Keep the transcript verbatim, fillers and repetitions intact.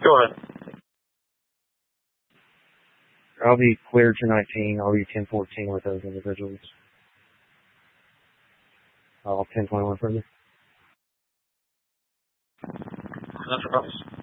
go ahead. I'll be cleared to nineteen. I'll be ten fourteen with those individuals. I'll ten twenty-one further. That's